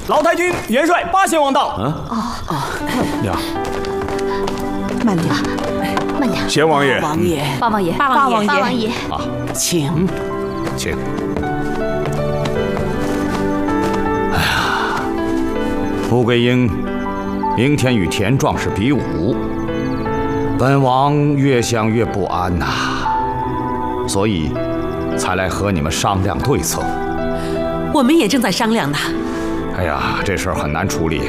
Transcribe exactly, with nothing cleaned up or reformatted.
老太君元帅八贤王到。 啊啊！娘， 慢点， 慢点。 贤王爷， 王爷， 八王爷， 八王爷， 八王爷， 啊， 请， 请。哎呀，富贵英明天与田壮士比武，本王越想越不安呐、啊，所以才来和你们商量对策。 我们也正在商量呢。 哎呀，这事儿很难处理，